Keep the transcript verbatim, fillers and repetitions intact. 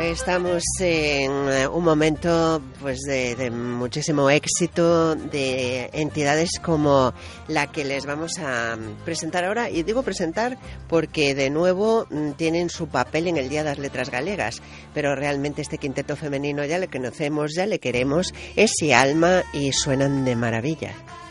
Estamos en un momento pues de, de muchísimo éxito de entidades como la que les vamos a presentar ahora, y digo presentar porque de nuevo tienen su papel en el Día de las Letras Galegas, pero realmente este quinteto femenino ya le conocemos, ya le queremos, es y alma y suenan de maravilla.